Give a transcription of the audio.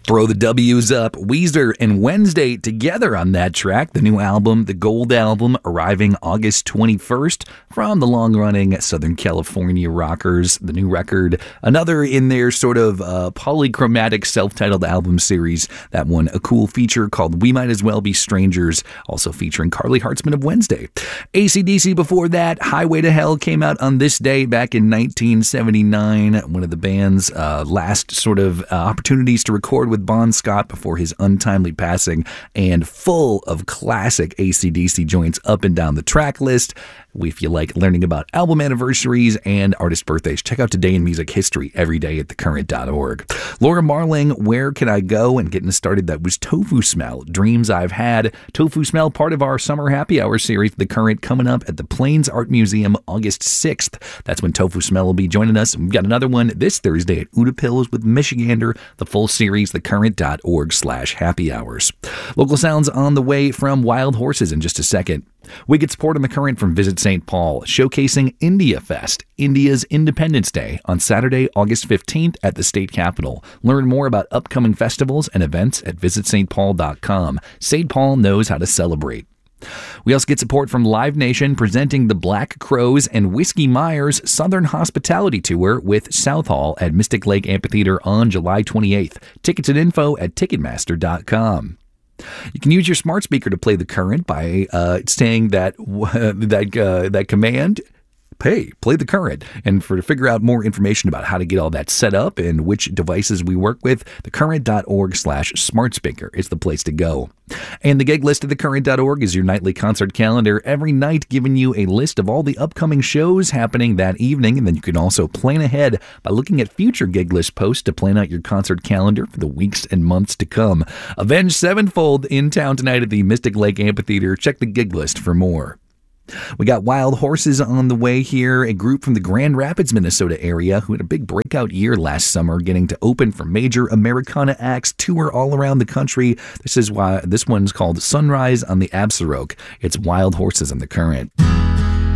Throw the W's up. Weezer and Wednesday together on that track. The new album, the Gold Album, arriving August 21st from the long-running Southern California Rockers. The new record, another in their sort of polychromatic self-titled album series. That one, a cool feature called We Might As Well Be Strangers, also featuring Carly Hartzman of Wednesday. AC/DC before that, Highway to Hell came out on this day back in 1979. One of the band's last sort of opportunities to record with Bon Scott before his untimely passing, and full of classic AC/DC joints up and down the track list. If you like learning about album anniversaries and artist birthdays, check out Today in Music History every day at thecurrent.org. Laura Marling, Where Can I Go? And getting us started, that was Tofu Smell, Dreams I've Had. Tofu Smell, part of our Summer Happy Hour series, The Current, coming up at the Plains Art Museum August 6th. That's when Tofu Smell will be joining us. And we've got another one this Thursday at Utapills with Michigander, the full series, thecurrent.org/happy hours. Local sounds on the way from Wild Horses in just a second. We get support on The Current from Visit St. Paul, showcasing India Fest, India's Independence Day, on Saturday, August 15th at the state capitol. Learn more about upcoming festivals and events at visitstpaul.com. St. Paul knows how to celebrate. We also get support from Live Nation, presenting the Black Crowes and Whiskey Myers Southern Hospitality Tour with South Hall at Mystic Lake Amphitheater on July 28th. Tickets and info at Ticketmaster.com. You can use your smart speaker to play The Current by saying that command, hey, play The Current. And to figure out more information about how to get all that set up and which devices we work with, thecurrent.org/smart speaker is the place to go. And the gig list at thecurrent.org is your nightly concert calendar, every night giving you a list of all the upcoming shows happening that evening. And then you can also plan ahead by looking at future gig list posts to plan out your concert calendar for the weeks and months to come. Avenged Sevenfold in town tonight at the Mystic Lake Amphitheater. Check the gig list for more. We got Wild Horses on the way here, a group from the Grand Rapids, Minnesota area who had a big breakout year last summer, getting to open for major Americana acts, tour all around the country. This one's called Sunrise on the Absaroke. It's Wild Horses on The Current.